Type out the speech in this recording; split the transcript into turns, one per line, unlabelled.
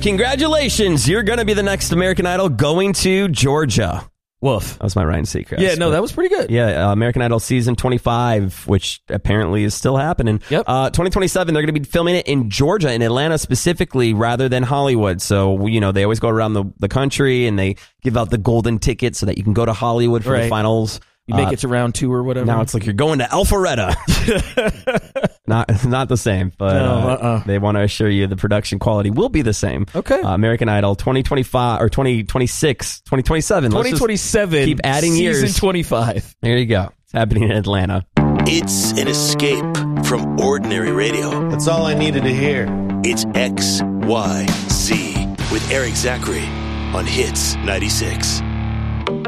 Congratulations. You're going to be the next American Idol going to Georgia.
Woof.
That was my Ryan Seacrest.
Yeah, no, that was pretty good.
Yeah, American Idol season 25, which apparently is still happening.
Yep.
2027, they're going to be filming it in Georgia, in Atlanta specifically, rather than Hollywood. So, they always go around the country and they give out the golden ticket so that you can go to Hollywood for the finals.
You make it to round 2 or whatever.
Now it's like you're going to Alpharetta. Not the same, but they want to assure you the production quality will be the same.
Okay.
American Idol 2025 or 2026, 2027.
2027.
Keep adding years.
Season 25.
There you go. It's happening in Atlanta.
It's an escape from ordinary radio.
That's all I needed to hear.
It's XYZ with Eric Zachary on Hits 96.